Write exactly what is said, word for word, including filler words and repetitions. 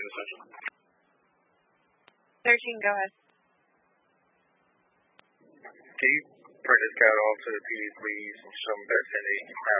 decision. thirteen, go ahead. Can you print this card off to the P D, please, and show them that Cindy now